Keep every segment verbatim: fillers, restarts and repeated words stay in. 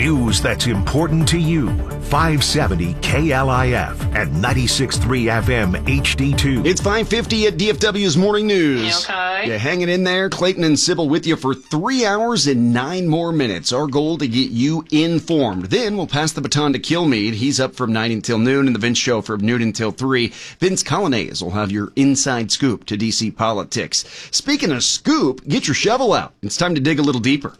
News that's important to you. five seventy K L I F and ninety-six point three F M H D two. It's five fifty at D F W's Morning News. You okay? Yeah, hanging in there. Clayton and Sybil with you for three hours and nine more minutes. Our goal to get you informed. Then we'll pass the baton to Kilmeade. He's up from nine until noon, and the Vince Show from noon until three. Vince Colonnese will have your inside scoop to D C politics. Speaking of scoop, get your shovel out. It's time to dig a little deeper.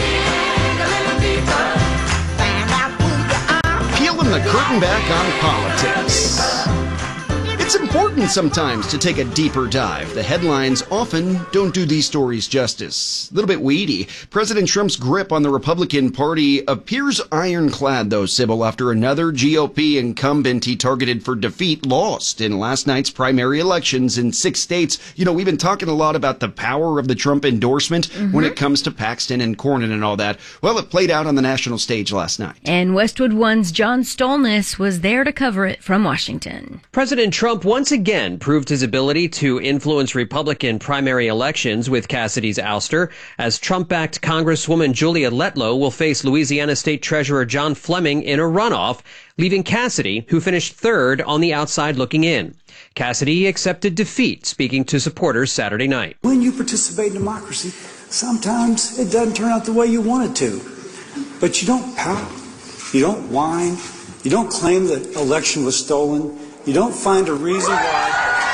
Peeling the curtain back on politics. It's important sometimes to take a deeper dive. The headlines often don't do these stories justice. A little bit weedy. President Trump's grip on the Republican Party appears ironclad, though, Sybil, after another G O P incumbent he targeted for defeat lost in last night's primary elections in six states. You know, we've been talking a lot about the power of the Trump endorsement mm-hmm. when it comes to Paxton and Cornyn and all that. Well, it played out on the national stage last night. And Westwood One's John Stolnis was there to cover it from Washington. President Trump once again proved his ability to influence Republican primary elections with Cassidy's ouster, as Trump-backed Congresswoman Julia Letlow will face Louisiana State Treasurer John Fleming in a runoff, leaving Cassidy, who finished third, on the outside looking in. Cassidy accepted defeat, speaking to supporters Saturday night. When you participate in democracy, sometimes it doesn't turn out the way you want it to. But you don't pout, you don't whine, you don't claim the election was stolen. You don't find a reason why.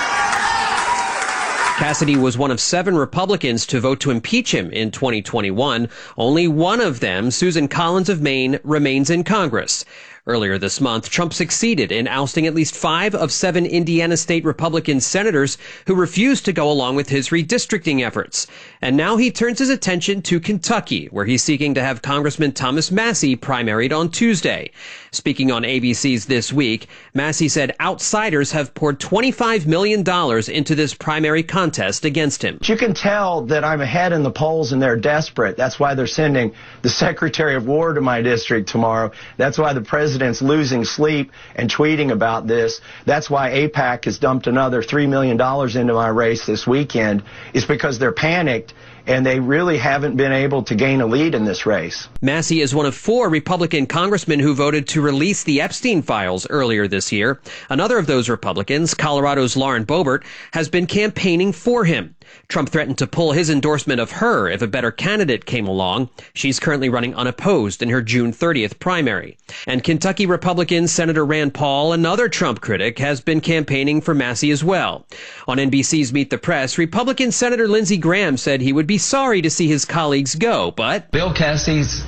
Cassidy was one of seven Republicans to vote to impeach him in twenty twenty-one. Only one of them, Susan Collins of Maine, remains in Congress. Earlier this month, Trump succeeded in ousting at least five of seven Indiana state Republican senators who refused to go along with his redistricting efforts. And now he turns his attention to Kentucky, where he's seeking to have Congressman Thomas Massie primaried on Tuesday. Speaking on A B C's This Week, Massie said outsiders have poured twenty-five million dollars into this primary contest against him. You can tell that I'm ahead in the polls and they're desperate. That's why they're sending the Secretary of War to my district tomorrow. That's why the president President's losing sleep and tweeting about this. That's why AIPAC has dumped another three million dollars into my race this weekend. It's because they're panicked and they really haven't been able to gain a lead in this race. Massie is one of four Republican congressmen who voted to release the Epstein files earlier this year. Another of those Republicans, Colorado's Lauren Boebert, has been campaigning for him. Trump threatened to pull his endorsement of her if a better candidate came along. She's currently running unopposed in her June thirtieth primary. And Kentucky Republican Senator Rand Paul, another Trump critic, has been campaigning for Massie as well. On N B C's Meet the Press, Republican Senator Lindsey Graham said he would be sorry to see his colleagues go, but Bill Cassie's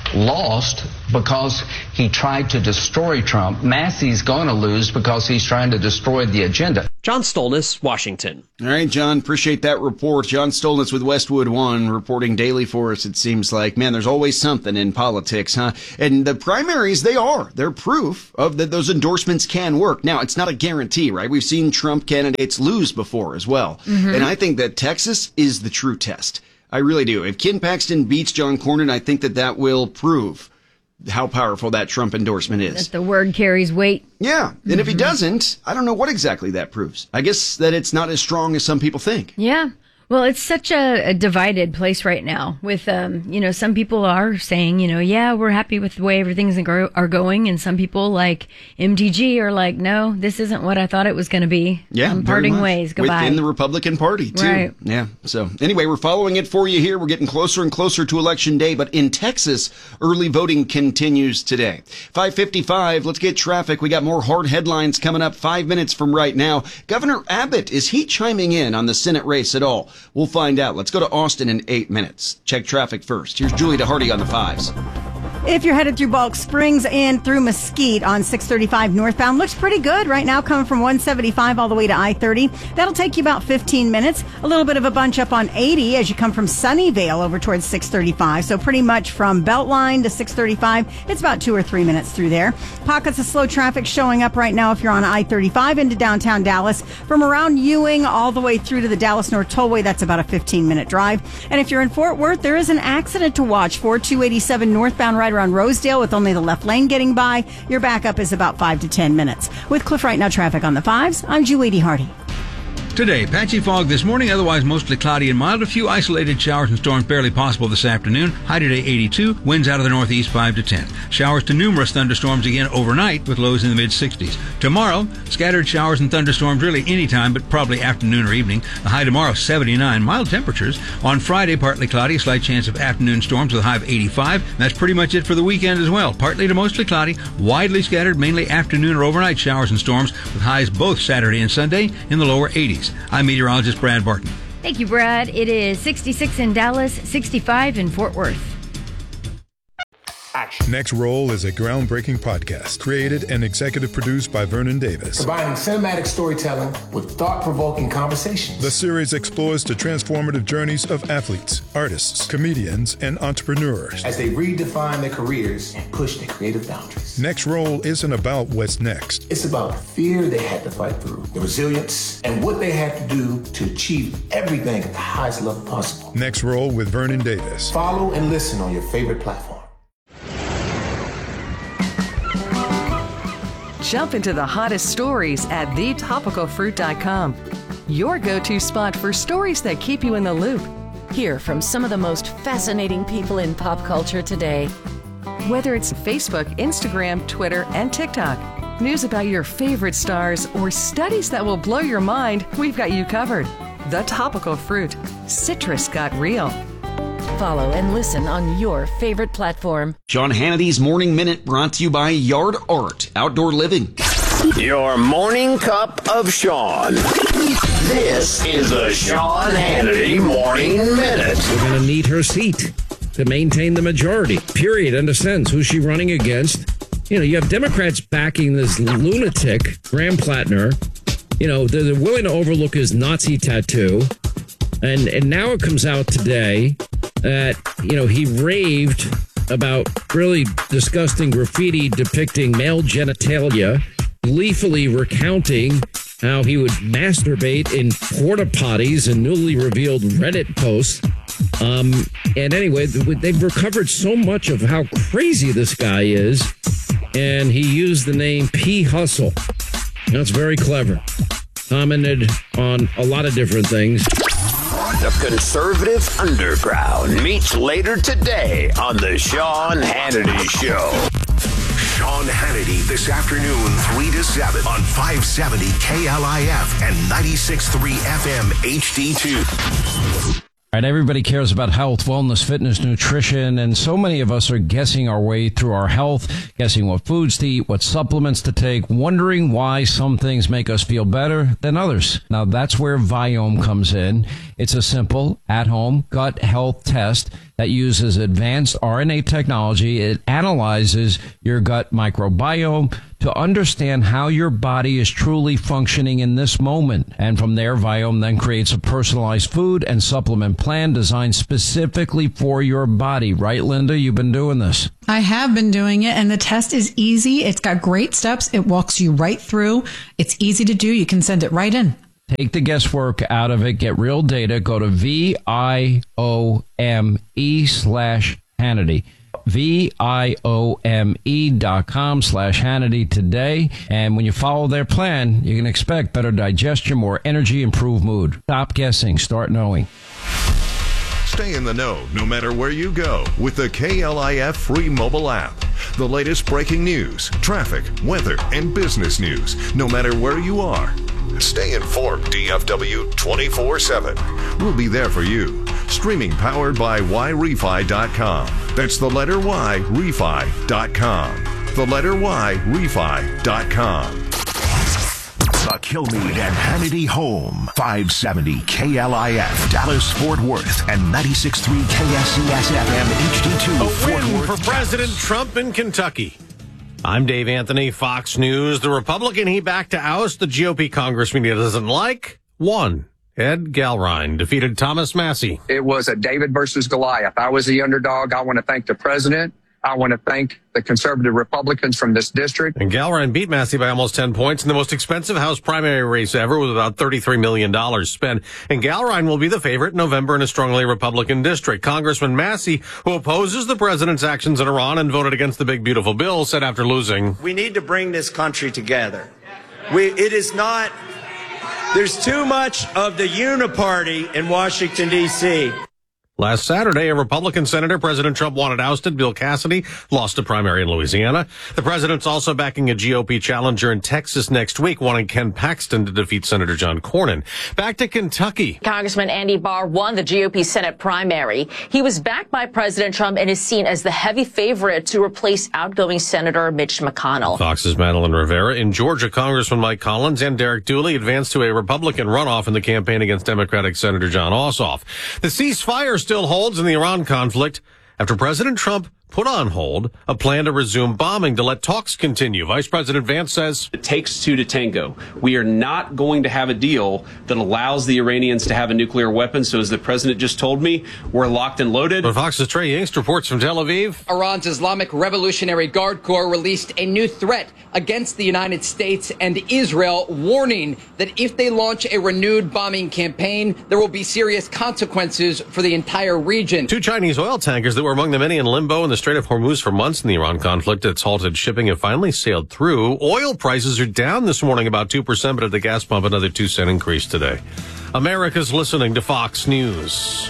lost because he tried to destroy Trump. Massie's going to lose because he's trying to destroy the agenda. John Stolnis, Washington. All right, John, appreciate that report. John Stolnis with Westwood One reporting daily for us, it seems like. Man, there's always something in politics, huh? And the primaries, they are. They're proof of that those endorsements can work. Now, it's not a guarantee, right? We've seen Trump candidates lose before as well. Mm-hmm. And I think that Texas is the true test. I really do. If Ken Paxton beats John Cornyn, I think that that will prove how powerful that Trump endorsement is. That the word carries weight. Yeah. And mm-hmm. if he doesn't, I don't know what exactly that proves. I guess that it's not as strong as some people think. Yeah. Well, it's such a, a divided place right now with, um, you know, some people are saying, you know, yeah, we're happy with the way everything's go- are going. And some people like M T G are like, no, this isn't what I thought it was going to be. Yeah. I'm parting ways. Goodbye. Within the Republican Party, too. Right. Yeah. So anyway, we're following it for you here. We're getting closer and closer to Election Day. But in Texas, early voting continues today. five fifty-five, let's get traffic. We got more hard headlines coming up five minutes from right now. Governor Abbott, is he chiming in on the Senate race at all? We'll find out. Let's go to Austin in eight minutes. Check traffic first. Here's Julie DeHardy on the fives. If you're headed through Balk Springs and through Mesquite on six thirty-five northbound, looks pretty good right now, coming from one seventy-five all the way to I thirty. That'll take you about fifteen minutes. A little bit of a bunch up on eighty as you come from Sunnyvale over towards six thirty-five. So pretty much from Beltline to six thirty-five, it's about two or three minutes through there. Pockets of slow traffic showing up right now if you're on I thirty-five into downtown Dallas. From around Ewing all the way through to the Dallas North Tollway, that's about a fifteen minute drive. And if you're in Fort Worth, there is an accident to watch for two eighty-seven northbound right around Rosedale with only the left lane getting by. Your backup is about five to ten minutes. With Cliff Right Now traffic on the fives, I'm Julie DeHardy. Today, patchy fog this morning, otherwise mostly cloudy and mild. A few isolated showers and storms barely possible this afternoon. High today eighty-two, winds out of the northeast five to ten. Showers to numerous thunderstorms again overnight with lows in the mid-sixties. Tomorrow, scattered showers and thunderstorms really anytime, but probably afternoon or evening. The high tomorrow, seventy-nine. Mild temperatures. On Friday, partly cloudy, a slight chance of afternoon storms with a high of eighty-five. That's pretty much it for the weekend as well. Partly to mostly cloudy, widely scattered, mainly afternoon or overnight showers and storms with highs both Saturday and Sunday in the lower eighties. I'm meteorologist Brad Barton. Thank you, Brad. It is sixty-six in Dallas, sixty-five in Fort Worth. Next Roll is a groundbreaking podcast created and executive produced by Vernon Davis. Combining cinematic storytelling with thought-provoking conversations. The series explores the transformative journeys of athletes, artists, comedians, and entrepreneurs as they redefine their careers and push their creative boundaries. Next Roll isn't about what's next. It's about the fear they had to fight through, the resilience, and what they had to do to achieve everything at the highest level possible. Next Roll with Vernon Davis. Follow and listen on your favorite platform. Jump into the hottest stories at the topical fruit dot com. Your go-to spot for stories that keep you in the loop. Hear from some of the most fascinating people in pop culture today. Whether it's Facebook, Instagram, Twitter, and TikTok, news about your favorite stars, or studies that will blow your mind, we've got you covered. The Topical Fruit. Citrus got real. Follow and listen on your favorite platform. Sean Hannity's Morning Minute brought to you by Yard Art Outdoor Living. Your morning cup of Sean. This is the Sean Hannity Morning Minute. We're going to need her seat to maintain the majority. Period. End of sentence. Who's she running against? You know, you have Democrats backing this lunatic, Graham Plattner. You know, they're, they're willing to overlook his Nazi tattoo. And, and now it comes out today that, you know, he raved about really disgusting graffiti depicting male genitalia, gleefully recounting how he would masturbate in porta potties and newly revealed Reddit posts. Um, and anyway, they've recovered so much of how crazy this guy is, and he used the name P. Hustle. That's very clever. Commented on a lot of different things. The Conservative Underground meets later today on the Sean Hannity Show. Sean Hannity this afternoon, three to seven on five seventy K L I F and ninety-six point three F M H D two. All right, everybody cares about health, wellness, fitness, nutrition, and so many of us are guessing our way through our health, guessing what foods to eat, what supplements to take, wondering why some things make us feel better than others. Now, that's where Viome comes in. It's a simple, at-home gut health test that uses advanced R N A technology. It analyzes your gut microbiome to understand how your body is truly functioning in this moment. And from there, Viome then creates a personalized food and supplement plan designed specifically for your body. Right, Linda? You've been doing this. I have been doing it, and the test is easy. It's got great steps. It walks you right through. It's easy to do. You can send it right in. Take the guesswork out of it. Get real data. Go to V I O M E slash Hannity. V I O M E dot com slash Hannity today. And when you follow their plan, you can expect better digestion, more energy, improved mood. Stop guessing. Start knowing. Stay in the know no matter where you go with the K L I F free mobile app. The latest breaking news, traffic, weather, and business news, no matter where you are. Stay informed, D F W twenty-four seven. We'll be there for you. Streaming powered by Y Refi dot com. That's the letter Y, Refi dot com. The letter Y, Refi dot com. The Kilmeade and Hannity Home. five seventy K L I F, Dallas, Fort Worth, and ninety-six point three K S C S F M H D two. A Fort win Worth, for President Dallas. Trump in Kentucky. I'm Dave Anthony, Fox News. The Republican he backed to oust the G O P congressman he doesn't like won. Ed Galrine defeated Thomas Massie. It was a David versus Goliath. I was the underdog. I want to thank the president. I want to thank the conservative Republicans from this district. And Galrine beat Massie by almost ten points in the most expensive House primary race ever with about thirty-three million dollars spent. And Galrine will be the favorite in November in a strongly Republican district. Congressman Massie, who opposes the president's actions in Iran and voted against the big beautiful bill, said after losing, "We need to bring this country together. We, it is not, There's too much of the uniparty in Washington, D C Last Saturday, a Republican senator President Trump wanted ousted, Bill Cassidy, lost a primary in Louisiana. The president's also backing a G O P challenger in Texas next week, wanting Ken Paxton to defeat Senator John Cornyn. Back to Kentucky. Congressman Andy Barr won the G O P Senate primary. He was backed by President Trump and is seen as the heavy favorite to replace outgoing Senator Mitch McConnell. Fox's Madeline Rivera. In Georgia, Congressman Mike Collins and Derek Dooley advanced to a Republican runoff in the campaign against Democratic Senator John Ossoff. The ceasefire still holds in the Iran conflict after President Trump put on hold a plan to resume bombing to let talks continue. Vice President Vance says it takes two to tango. We are not going to have a deal that allows the Iranians to have a nuclear weapon. So as the president just told me, we're locked and loaded. But Fox's Trey Yingst reports from Tel Aviv. Iran's Islamic Revolutionary Guard Corps released a new threat against the United States and Israel, warning that if they launch a renewed bombing campaign, there will be serious consequences for the entire region. Two Chinese oil tankers that were among the many in limbo in the Strait of Hormuz for months in the Iran conflict that's halted shipping have finally sailed through. Oil prices are down this morning about two percent, but at the gas pump, another two cent increase today. America's listening to Fox News.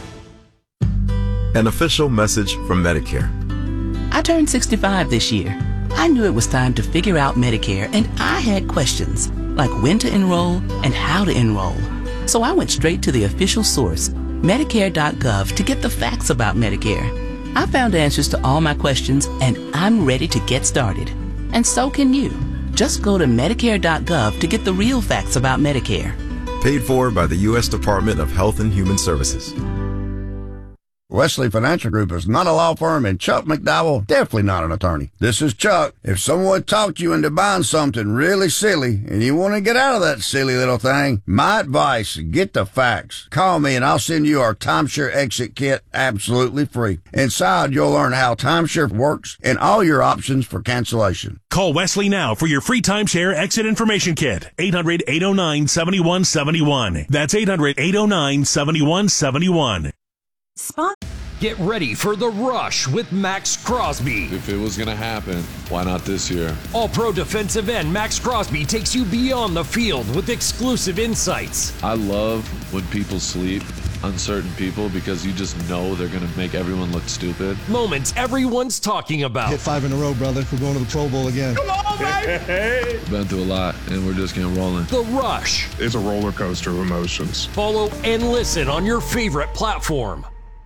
An official message from Medicare. I turned sixty-five this year. I knew it was time to figure out Medicare, and I had questions, like when to enroll and how to enroll. So I went straight to the official source, Medicare dot gov, to get the facts about Medicare. I found answers to all my questions, and I'm ready to get started. And so can you. Just go to Medicare dot gov to get the real facts about Medicare. Paid for by the U S Department of Health and Human Services. Wesley Financial Group is not a law firm, and Chuck McDowell definitely not an attorney. This is Chuck. If someone talked you into buying something really silly and you want to get out of that silly little thing, my advice, get the facts. Call me and I'll send you our timeshare exit kit absolutely free. Inside, you'll learn how timeshare works and all your options for cancellation. Call Wesley now for your free timeshare exit information kit. eight hundred, eight oh nine, seven one seven one. That's eight hundred, eight oh nine, seven one seven one. Spot. Get ready for the rush with Max Crosby. If it was going to happen, why not this year? All-pro defensive end Max Crosby takes you beyond the field with exclusive insights. I love when people sleep, uncertain people, because you just know they're going to make everyone look stupid. Moments everyone's talking about. Hit five in a row, brother. We're going to the Pro Bowl again. Come on, baby! Been through a lot, and we're just getting rolling. The Rush. It's a roller coaster of emotions. Follow and listen on your favorite platform.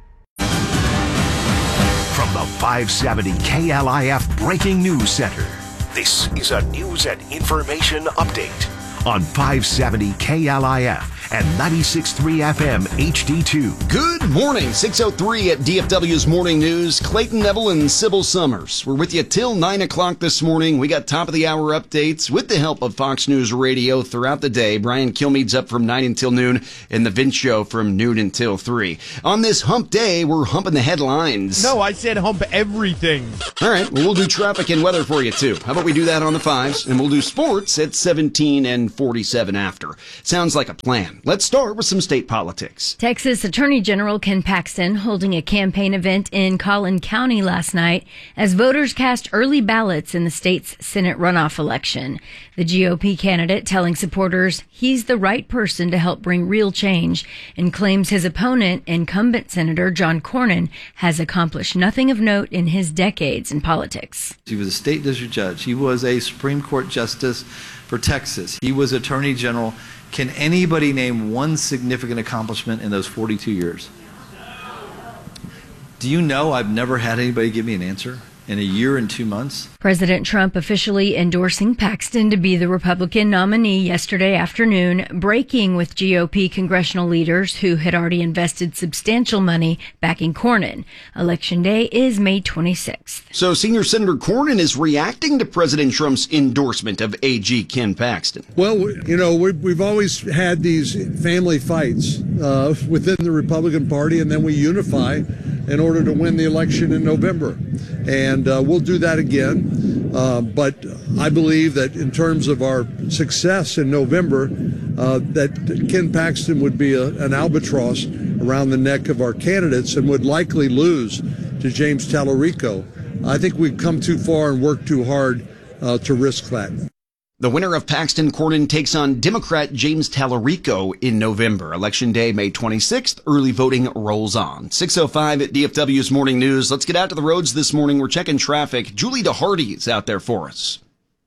From the five seventy K L I F Breaking News Center, this is a news and information update on five seventy K L I F and ninety-six point three F M H D two. Good morning, six oh three at D F W's Morning News. Clayton Neville and Sybil Summers. We're with you till nine o'clock this morning. We got top of the hour updates with the help of Fox News Radio throughout the day. Brian Kilmeade's up from nine until noon, and the Vince Show from noon until three. On this hump day, we're humping the headlines. No, I said hump everything. All right, well, we'll do traffic and weather for you, too. How about we do that on the fives, and we'll do sports at seventeen and forty-seven after. Sounds like a plan. Let's start with some state politics. Texas Attorney General Ken Paxton holding a campaign event in Collin County last night as voters cast early ballots in the state's Senate runoff election. The G O P candidate telling supporters he's the right person to help bring real change and claims his opponent, incumbent Senator John Cornyn, has accomplished nothing of note in his decades in politics. He was a state district judge. He was a Supreme Court justice for Texas. He was Attorney General. Can anybody name one significant accomplishment in those forty-two years? Do you know I've never had anybody give me an answer in a year and two months? President Trump officially endorsing Paxton to be the Republican nominee yesterday afternoon, breaking with G O P congressional leaders who had already invested substantial money backing Cornyn. Election day is May twenty-sixth. So senior Senator Cornyn is reacting to President Trump's endorsement of A G Ken Paxton. Well, you know, we've always had these family fights uh, within the Republican Party, and then we unify in order to win the election in November. And uh, we'll do that again. Uh, but I believe that in terms of our success in November, uh, that Ken Paxton would be a, an albatross around the neck of our candidates and would likely lose to James Tallarico. I think we've come too far and worked too hard uh, to risk that. The winner of Paxton Cornyn takes on Democrat James Tallarico in November. Election day, May twenty-sixth. Early voting rolls on. six oh five at D F W's Morning News. Let's get out to the roads this morning. We're checking traffic. Julie DeHardy is out there for us.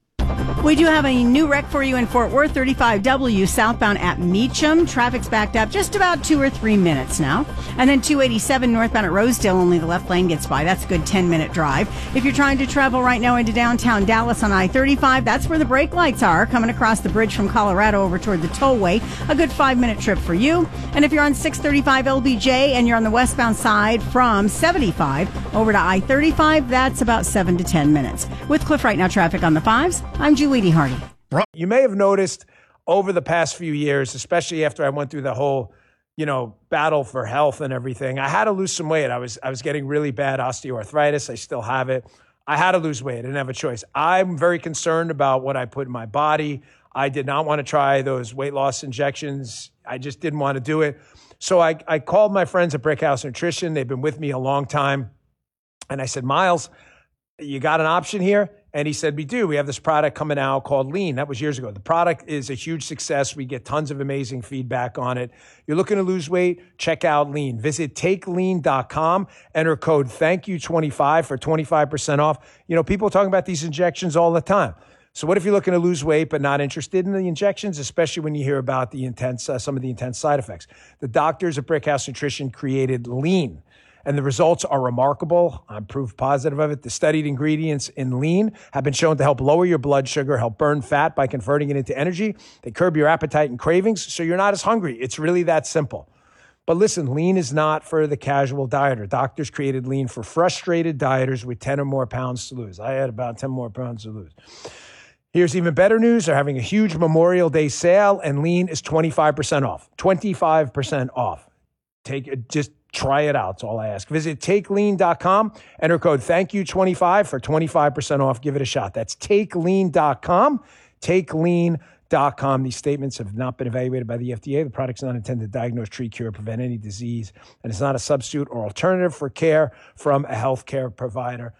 We do have a new wreck for you in Fort Worth, thirty-five W southbound at Meacham. Traffic's backed up just about two or three minutes now. And then two eighty-seven northbound at Rosedale, only the left lane gets by. That's a good ten-minute drive. If you're trying to travel right now into downtown Dallas on I thirty-five, that's where the brake lights are, coming across the bridge from Colorado over toward the tollway. A good five-minute trip for you. And if you're on six thirty-five L B J and you're on the westbound side from seventy-five over to I thirty-five, that's about seven to ten minutes. With Cliff Right Now traffic on the fives, I'm Julie DeHardy. You may have noticed over the past few years, especially after I went through the whole, you know, battle for health and everything, I had to lose some weight. I was I was getting really bad osteoarthritis. I still have it. I had to lose weight. I didn't have a choice. I'm very concerned about what I put in my body. I did not want to try those weight loss injections. I just didn't want to do it. So I, I called my friends at Brickhouse Nutrition. They've been with me a long time. And I said, Miles, you got an option here? And he said, we do. We have this product coming out called Lean. That was years ago. The product is a huge success. We get tons of amazing feedback on it. You're looking to lose weight? Check out Lean. Visit take lean dot com. Enter code thank you twenty-five for twenty-five percent off. You know, people are talking about these injections all the time. So what if you're looking to lose weight but not interested in the injections, especially when you hear about the intense, uh, some of the intense side effects? The doctors at Brickhouse Nutrition created Lean. And the results are remarkable. I'm proof positive of it. The studied ingredients in Lean have been shown to help lower your blood sugar, help burn fat by converting it into energy. They curb your appetite and cravings, so you're not as hungry. It's really that simple. But listen, Lean is not for the casual dieter. Doctors created Lean for frustrated dieters with ten or more pounds to lose. I had about ten more pounds to lose. Here's even better news. They're having a huge Memorial Day sale, and Lean is twenty-five percent off. twenty-five percent off. Take it, just try it out. That's all I ask. Visit take lean dot com. Enter code thank you twenty-five for twenty-five percent off. Give it a shot. That's take lean dot com. take lean dot com. These statements have not been evaluated by the F D A. The product's not intended to diagnose, treat, cure, prevent any disease, and it's not a substitute or alternative for care from a healthcare provider.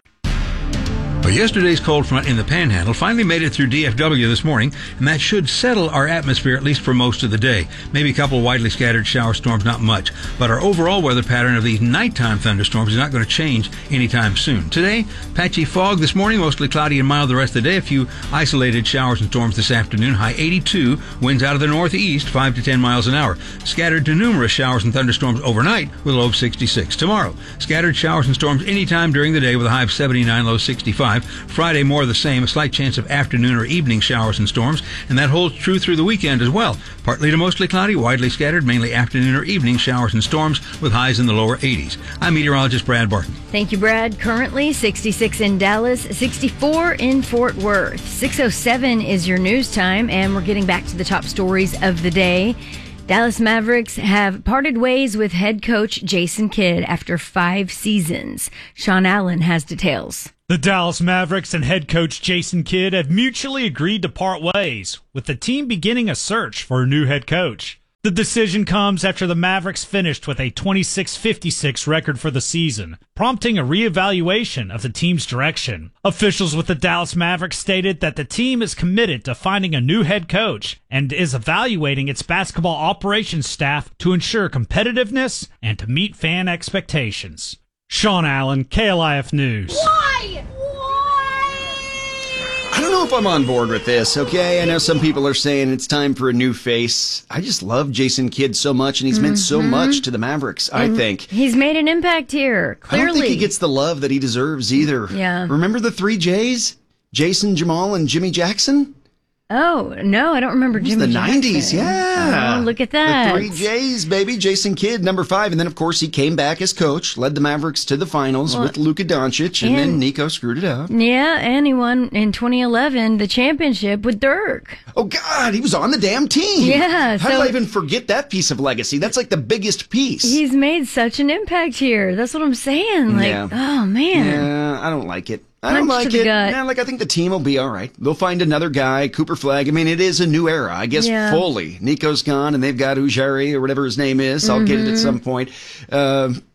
Well, yesterday's cold front in the Panhandle finally made it through D F W this morning, and that should settle our atmosphere at least for most of the day. Maybe a couple of widely scattered shower storms, not much. But our overall weather pattern of these nighttime thunderstorms is not going to change anytime soon. Today, patchy fog this morning, mostly cloudy and mild the rest of the day. A few isolated showers and storms this afternoon. High eighty-two, winds out of the northeast, five to ten miles an hour. Scattered to numerous showers and thunderstorms overnight with a low of sixty-six. Tomorrow, scattered showers and storms anytime during the day with a high of seventy-nine, low sixty-five. Friday, more of the same, a slight chance of afternoon or evening showers and storms, and that holds true through the weekend as well. Partly to mostly cloudy, widely scattered, mainly afternoon or evening showers and storms with highs in the lower eighties. I'm meteorologist Brad Barton. Thank you, Brad. Currently sixty-six in Dallas, sixty-four in Fort Worth. six oh seven is your news time, and we're getting back to the top stories of the day. Dallas Mavericks have parted ways with head coach Jason Kidd after five seasons. Sean Allen has details. The Dallas Mavericks and head coach Jason Kidd have mutually agreed to part ways, with the team beginning a search for a new head coach. The decision comes after the Mavericks finished with a twenty-six fifty-six record for the season, prompting a reevaluation of the team's direction. Officials with the Dallas Mavericks stated that the team is committed to finding a new head coach and is evaluating its basketball operations staff to ensure competitiveness and to meet fan expectations. Sean Allen, K L I F News. Why? I don't know if I'm on board with this, okay? I know some people are saying it's time for a new face. I just love Jason Kidd so much, and he's mm-hmm. meant so much to the Mavericks, and I think. He's made an impact here, clearly. I don't think he gets the love that he deserves either. Yeah. Remember the three J's? Jason, Jamal, and Jimmy Jackson? Oh, no, I don't remember it was Jimmy the Jackson. nineties, yeah. Oh, look at that. The three J's, baby. Jason Kidd, number five. And then, of course, he came back as coach, led the Mavericks to the finals well, with Luka Doncic, and, and then Nico screwed it up. Yeah, and he won in twenty eleven the championship with Dirk. Oh, God, he was on the damn team. Yeah. How so did I even forget that piece of legacy? That's like the biggest piece. He's made such an impact here. That's what I'm saying. Like, yeah. oh, man. Yeah, I don't like it. I don't Punch like to the it. gut. Yeah, like I think the team will be all right. They'll find another guy, Cooper Flagg. I mean, it is a new era. I guess Yeah. fully. Nico's gone, and they've got Ujiri or whatever his name is. I'll Mm-hmm. get it at some point. Uh,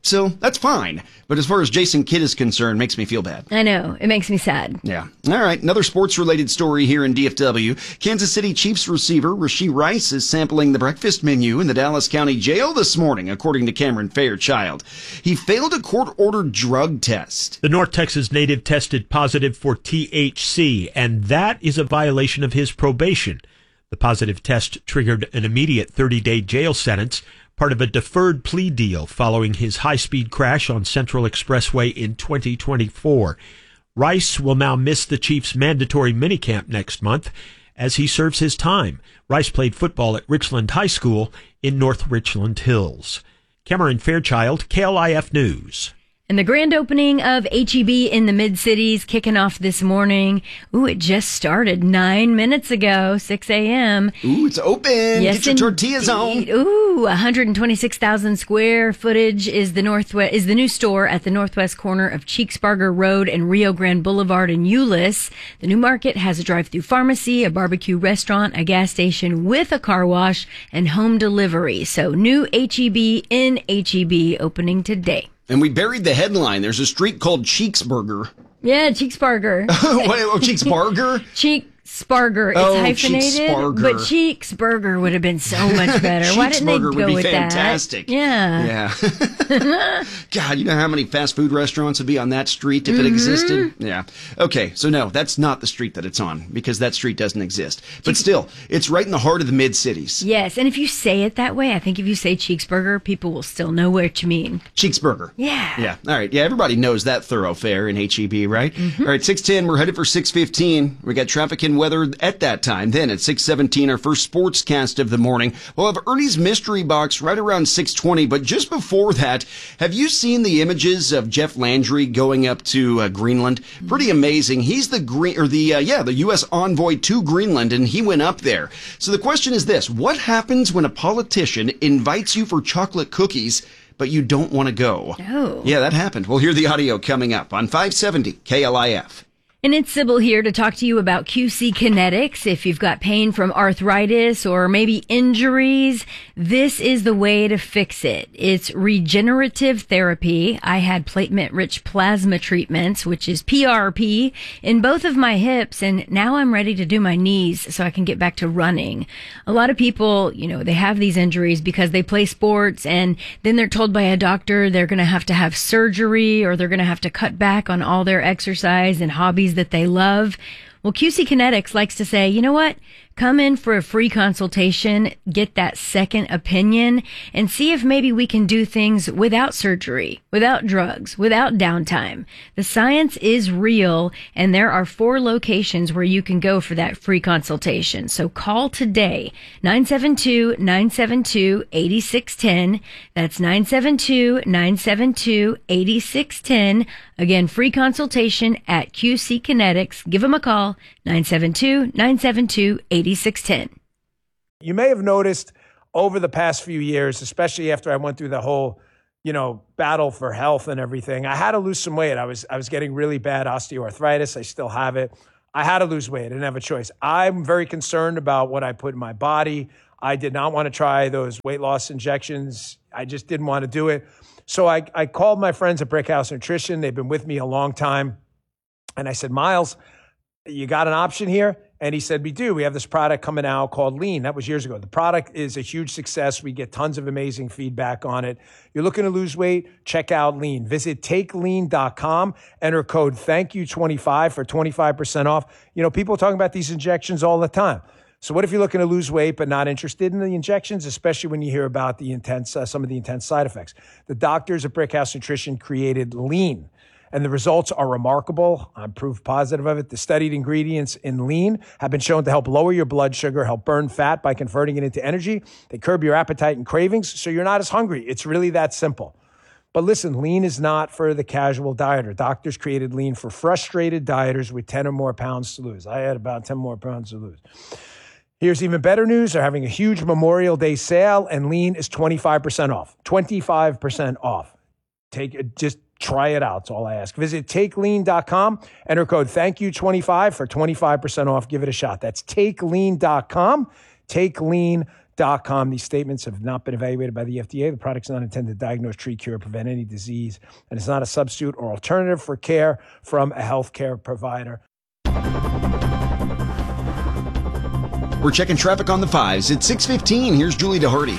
So that's fine. But as far as Jason Kidd is concerned, makes me feel bad. I know. It makes me sad. Yeah. All right. Another sports-related story here in D F W. Kansas City Chiefs receiver Rashee Rice is sampling the breakfast menu in the Dallas County Jail this morning, according to Cameron Fairchild. He failed a court-ordered drug test. The North Texas native tested positive for T H C, and that is a violation of his probation. The positive test triggered an immediate thirty-day jail sentence, part of a deferred plea deal following his high-speed crash on Central Expressway in twenty twenty-four. Rice will now miss the Chiefs' mandatory minicamp next month as he serves his time. Rice played football at Richland High School in North Richland Hills. Cameron Fairchild, K L I F News. And the grand opening of H E B in the Mid-Cities kicking off this morning. Ooh, it just started nine minutes ago, six a.m. Ooh, it's open. Yes, Get your tortillas on. Ooh, one hundred twenty-six thousand square footage is the Northwest is the new store at the northwest corner of Cheeksburger Road and Rio Grande Boulevard in Euless. The new market has a drive-through pharmacy, a barbecue restaurant, a gas station with a car wash, and home delivery. So new H E B in H E B opening today. And we buried the headline. There's a street called Cheeksburger. Yeah, Cheeksburger. What, oh, Cheeksburger? Cheeksburger. It's oh, hyphenated. Cheeksburger. But Cheeksburger would have been so much better. Why didn't they go would be with fantastic. that? Yeah. Yeah. God, you know how many fast food restaurants would be on that street if mm-hmm. it existed? Yeah. Okay, so no, that's not the street that it's on because that street doesn't exist. But still, it's right in the heart of the mid-cities. Yes, and if you say it that way, I think if you say Cheeksburger, people will still know what you mean. Cheeksburger. Yeah. Yeah. All right. Yeah, everybody knows that thoroughfare in H E B, right? Mm-hmm. All right, six ten, we're headed for six fifteen. We got traffic and weather at that time. Then at six seventeen, our first sportscast of the morning. We'll have Ernie's Mystery Box right around six twenty. But just before that, have you seen the images of Jeff Landry going up to uh, Greenland? Pretty amazing. He's the green or the uh, yeah the U S envoy to Greenland, and he went up there. So the question is this: what happens when a politician invites you for chocolate cookies, but you don't want to go? Oh. Yeah, that happened. We'll hear the audio coming up on five seventy K L I F. And it's Sybil here to talk to you about Q C Kinetics. If you've got pain from arthritis or maybe injuries, this is the way to fix it. It's regenerative therapy. I had platelet-rich plasma treatments, which is P R P, in both of my hips, and now I'm ready to do my knees so I can get back to running. A lot of people, you know, they have these injuries because they play sports, and then they're told by a doctor they're going to have to have surgery or they're going to have to cut back on all their exercise and hobbies that they love. Well, Q C Kinetics likes to say, you know what? Come in for a free consultation, get that second opinion, and see if maybe we can do things without surgery, without drugs, without downtime. The science is real, and there are four locations where you can go for that free consultation. So call today, nine seven two, nine seven two, eight six one zero. That's nine seven two, nine seven two, eight six one zero. Again, free consultation at Q C Kinetics. Give them a call, nine seven two, nine seven two, eight six one zero. You may have noticed over the past few years, especially after I went through the whole, you know, battle for health and everything, I had to lose some weight. I was I was getting really bad osteoarthritis. I still have it. I had to lose weight. I didn't have a choice. I'm very concerned about what I put in my body. I did not want to try those weight loss injections. I just didn't want to do it. So I, I called my friends at Brickhouse Nutrition. They've been with me a long time. And I said, Miles, you got an option here? And he said, we do. We have this product coming out called Lean. That was years ago. The product is a huge success. We get tons of amazing feedback on it. You're looking to lose weight? Check out Lean. Visit take lean dot com. Enter code thank you twenty-five for twenty-five percent off. You know, people are talking about these injections all the time. So what if you're looking to lose weight but not interested in the injections, especially when you hear about the intense, uh, some of the intense side effects? The doctors at Brickhouse Nutrition created Lean, and the results are remarkable. I'm proof positive of it. The studied ingredients in Lean have been shown to help lower your blood sugar, help burn fat by converting it into energy. They curb your appetite and cravings, so you're not as hungry. It's really that simple. But listen, Lean is not for the casual dieter. Doctors created Lean for frustrated dieters with ten or more pounds to lose. I had about ten more pounds to lose. Here's even better news. They're having a huge Memorial Day sale, and Lean is twenty-five percent off. twenty-five percent off. Take it, just try it out. That's all I ask. Visit take lean dot com. Enter code thank you twenty-five for twenty-five percent off. Give it a shot. That's take lean dot com. take lean dot com. These statements have not been evaluated by the F D A. The product's not intended to diagnose, treat, cure, or prevent any disease, and it's not a substitute or alternative for care from a healthcare provider. We're checking traffic on the fives. It's six fifteen. Here's Julie DeHardy.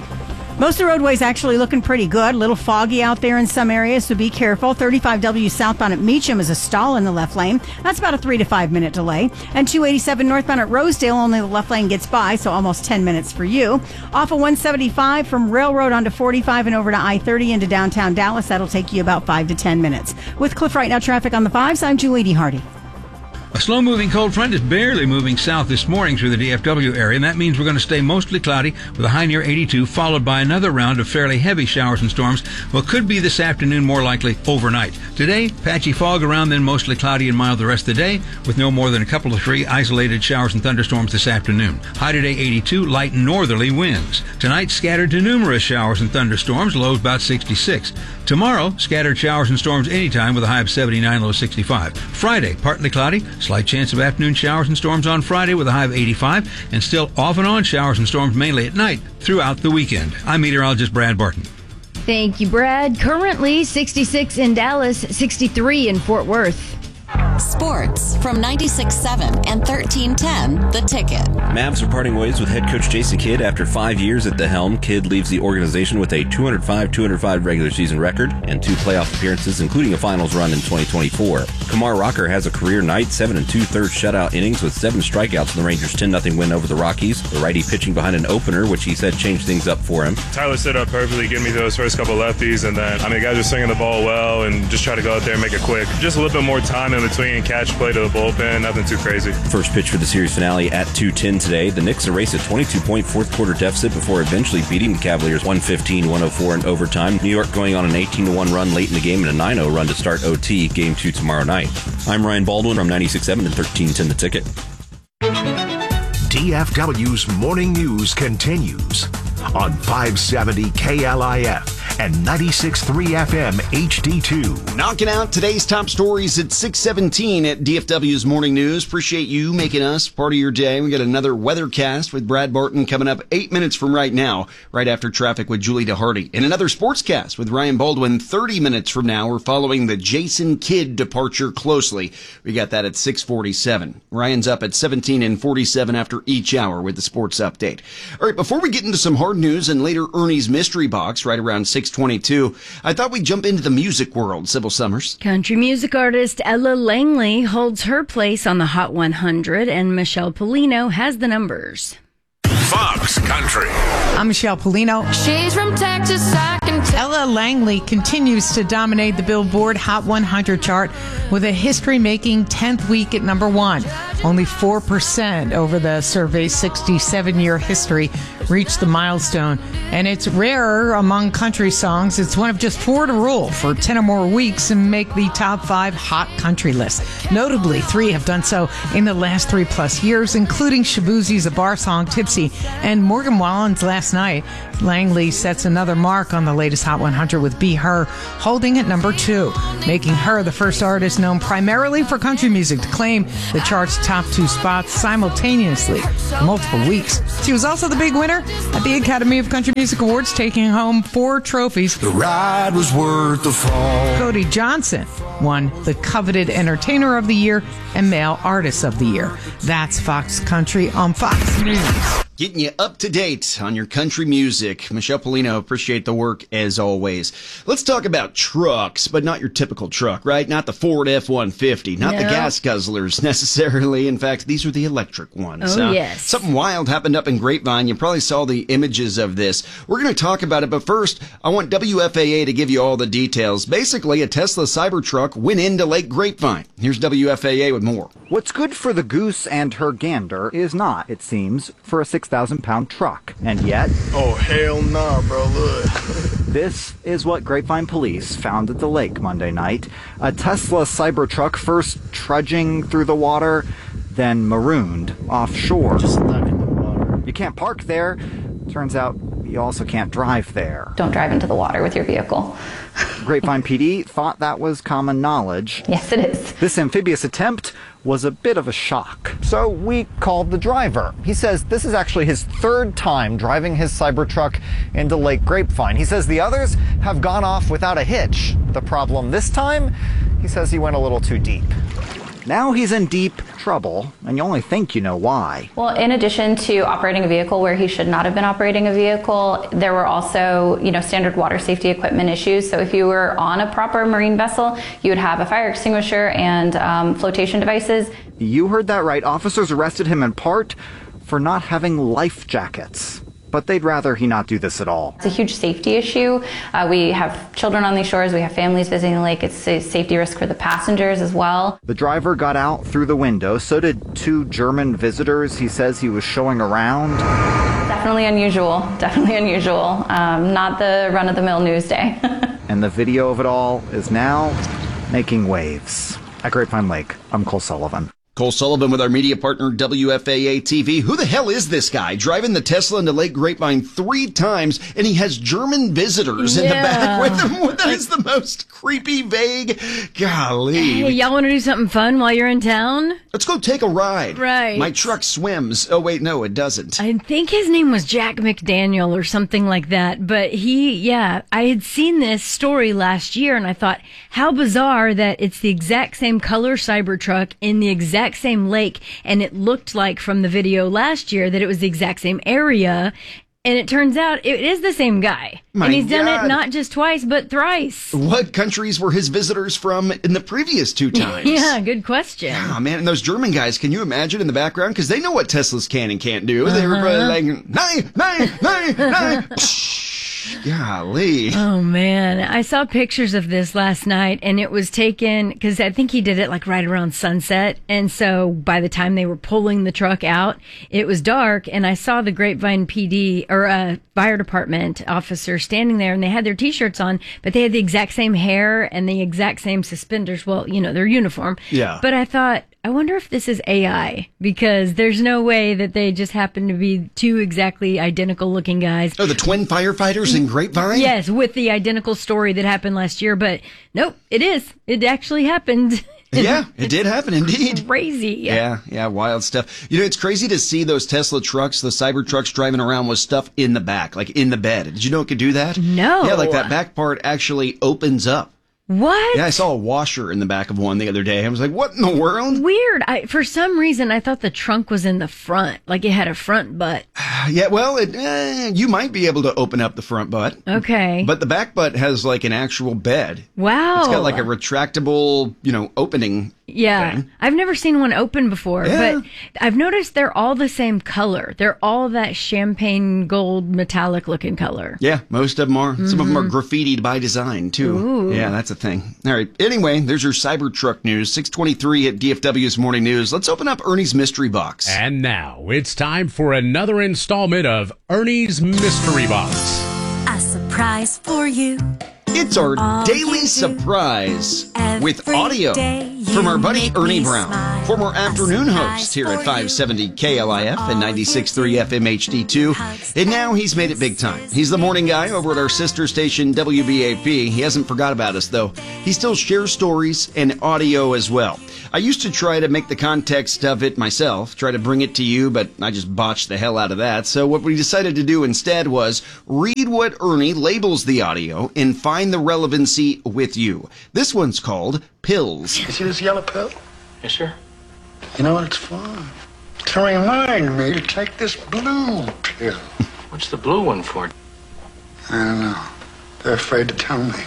Most of the roadways actually looking pretty good. A little foggy out there in some areas, so be careful. thirty-five W southbound at Meacham is a stall in the left lane. That's about a three to five minute delay. And two eighty-seven northbound at Rosedale, only the left lane gets by, so almost ten minutes for you. Off of one seventy-five from Railroad onto forty-five and over to I thirty into downtown Dallas, that'll take you about five to ten minutes. With Cliff Right Now traffic on the fives, I'm Julie DeHardy. A slow-moving cold front is barely moving south this morning through the D F W area, and that means we're going to stay mostly cloudy with a high near eighty-two, followed by another round of fairly heavy showers and storms. What could be this afternoon, more likely overnight. Today, patchy fog around, then mostly cloudy and mild the rest of the day, with no more than a couple of three isolated showers and thunderstorms this afternoon. High today, eighty-two, light northerly winds. Tonight, scattered to numerous showers and thunderstorms, lows about sixty-six. Tomorrow, scattered showers and storms anytime with a high of seventy-nine, low sixty-five. Friday, partly cloudy, slight chance of afternoon showers and storms on Friday with a high of eighty-five, and still off and on showers and storms mainly at night throughout the weekend. I'm meteorologist Brad Barton. Thank you, Brad. Currently sixty-six in Dallas, sixty-three in Fort Worth. Sports from ninety-six point seven and thirteen ten The Ticket. Mavs are parting ways with head coach Jason Kidd after five years at the helm. Kidd leaves the organization with a two hundred five two hundred five regular season record and two playoff appearances, including a finals run in twenty twenty-four. Kumar Rocker has a career night, seven and two-thirds shutout innings with seven strikeouts in the Rangers' ten nothing win over the Rockies. The righty pitching behind an opener, which he said changed things up for him. Tyler stood up perfectly, giving me those first couple lefties, and then, I mean, guys were swinging the ball well and just try to go out there and make it quick. Just a little bit more time in between and catch play to the bullpen, nothing too crazy. First pitch for the series finale at two ten today. The Knicks erase a twenty-two point fourth quarter deficit before eventually beating the Cavaliers one fifteen one oh four in overtime. New York going on an eighteen to one run late in the game and a nine oh run to start O T. Game two tomorrow night. I'm Ryan Baldwin from ninety-six point seven and thirteen ten The Ticket. D F W's Morning News continues on five seventy K L I F and ninety-six point three F M H D two. Knocking out today's top stories at six seventeen at D F W's Morning News. Appreciate you making us part of your day. We got another weathercast with Brad Barton coming up eight minutes from right now, right after traffic with Julie DeHardy. And another sportscast with Ryan Baldwin thirty minutes from now. We're following the Jason Kidd departure closely. We got that at six forty-seven. Ryan's up at seventeen and forty-seven after each hour with the sports update. All right, before we get into some hard news and later Ernie's mystery box right around six twenty-two, I thought we'd jump into the music world. Sybil Summers. Country music artist Ella Langley holds her place on the Hot one hundred, and Michelle Polino has the numbers. Fox Country. I'm Michelle Polino. She's from Texas, I can tell. Ella Langley continues to dominate the Billboard Hot one hundred chart with a history-making tenth week at number one. Only four percent over the survey's sixty-seven year history reached the milestone. And it's rarer among country songs. It's one of just four to rule for ten or more weeks and make the top five hot country list. Notably, three have done so in the last three plus years, including Shaboozie's A Bar Song, Tipsy, and Morgan Wallen's Last Night. Langley sets another mark on the latest Hot one hundred with Be Her, holding at number two, making her the first artist known primarily for country music to claim the chart's top two spots simultaneously for multiple weeks. She was also the big winner at the Academy of Country Music Awards, taking home four trophies. The ride was worth the fall. Cody Johnson won the coveted Entertainer of the Year and Male Artist of the Year. That's Fox Country on Fox News. Getting you up to date on your country music. Michelle Polino, appreciate the work as always. Let's talk about trucks, but not your typical truck, right? Not the Ford F one fifty, not no. the gas guzzlers necessarily. In fact, these are the electric ones. Oh, uh, yes. Something wild happened up in Grapevine. You probably saw the images of this. We're going to talk about it, but first, I want W F A A to give you all the details. Basically, a Tesla Cybertruck went into Lake Grapevine. Here's W F A A with more. What's good for the goose and her gander is not, it seems, for a six thousand pound truck. And yet... Oh, hell nah, bro, look. This is what Grapevine police found at the lake Monday night. A Tesla Cybertruck first trudging through the water, then marooned offshore. Just stuck in the water. You can't park there. Turns out you also can't drive there. Don't drive into the water with your vehicle. Grapevine P D thought that was common knowledge. Yes, it is. This amphibious attempt was a bit of a shock. So we called the driver. He says this is actually his third time driving his Cybertruck into Lake Grapevine. He says the others have gone off without a hitch. The problem this time, he says he went a little too deep. Now he's in deep trouble, and you only think you know why. Well, in addition to operating a vehicle where he should not have been operating a vehicle, there were also, you know, standard water safety equipment issues. So if you were on a proper marine vessel, you would have a fire extinguisher and um, flotation devices. You heard that right. Officers arrested him in part for not having life jackets. But they'd rather he not do this at all. It's a huge safety issue. Uh, we have children on these shores. We have families visiting the lake. It's a safety risk for the passengers as well. The driver got out through the window. So did two German visitors he says he was showing around. Definitely unusual. Definitely unusual. Um, not the run-of-the-mill news day. And the video of it all is now making waves. At Grapevine Lake, I'm Cole Sullivan. Cole Sullivan with our media partner, W F A A T V. Who the hell is this guy driving the Tesla into Lake Grapevine three times, and he has German visitors yeah. in the back with him? That is the most creepy, vague. Golly. Hey, y'all want to do something fun while you're in town? Let's go take a ride. Right. My truck swims. Oh, wait, no, it doesn't. I think his name was Jack McDaniel or something like that. But he, yeah, I had seen this story last year, and I thought, how bizarre that it's the exact same color Cybertruck in the exact same lake, and it looked like from the video last year that it was the exact same area, and it turns out it is the same guy. My and he's done God. it not just twice but thrice. What countries were his visitors from in the previous two times? Yeah, good question. Oh man, and those German guys, can you imagine in the background? Because they know what Teslas can and can't do. Uh-huh. They were uh, like, nine, nine, nine, nine. Golly. Oh, man. I saw pictures of this last night, and it was taken, because I think he did it like right around sunset. And so by the time they were pulling the truck out, it was dark, and I saw the Grapevine P D, or uh, fire department officer standing there, and they had their T-shirts on, but they had the exact same hair and the exact same suspenders. Well, you know, their uniform. Yeah. But I thought, I wonder if this is A I, because there's no way that they just happen to be two exactly identical looking guys. Oh, the twin firefighters in Grapevine? Yes, with the identical story that happened last year. But nope, it is. It actually happened. Yeah, it did happen indeed. Crazy. Yeah, yeah, wild stuff. You know, it's crazy to see those Tesla trucks, the Cybertrucks driving around with stuff in the back, like in the bed. Did you know it could do that? No. Yeah, like that back part actually opens up. What? Yeah, I saw a washer in the back of one the other day. I was like, what in the world? Weird. I, for some reason, I thought the trunk was in the front, like it had a front butt. Yeah, well, it, eh, you might be able to open up the front butt. Okay. But the back butt has like an actual bed. Wow. It's got like a retractable, you know, opening. Yeah. thing. I've never seen one open before, Yeah. but I've noticed they're all the same color. They're all that champagne gold metallic looking color. Yeah, most of them are. Mm-hmm. Some of them are graffitied by design, too. Ooh. Yeah, that's a thing. All right. Anyway, there's your Cybertruck news. six twenty-three at D F W's Morning News. Let's open up Ernie's Mystery Box. And now it's time for another installment of Ernie's Mystery Box. A surprise for you. It's our All daily you surprise every with audio day from our you buddy make Ernie me Brown, smile. former A afternoon surprise host here at for five seventy K L I F and ninety-six point three F M H D two. And now he's made it big time. He's the morning guy over at our sister station W B A P. He hasn't forgot about us, though. He still shares stories and audio as well. I used to try to make the context of it myself, try to bring it to you, but I just botched the hell out of that. So what we decided to do instead was read what Ernie labels the audio and find the relevancy with you. This one's called Pills. You see this yellow pill? Yes, sir. You know what it's for? To remind me to take this blue pill. What's the blue one for? I don't know. They're afraid to tell me.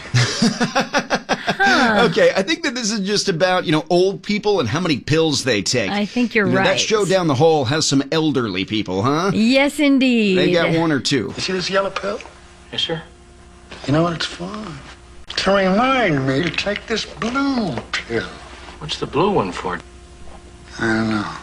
Huh. Okay, I think that this is just about, you know, old people and how many pills they take. I think you're You know, right. That show down the hall has some elderly people, huh? Yes, indeed. They got one or two. You see this yellow pill? Yes, sir. You know what it's for? To remind me to take this blue pill. What's the blue one for? I don't know.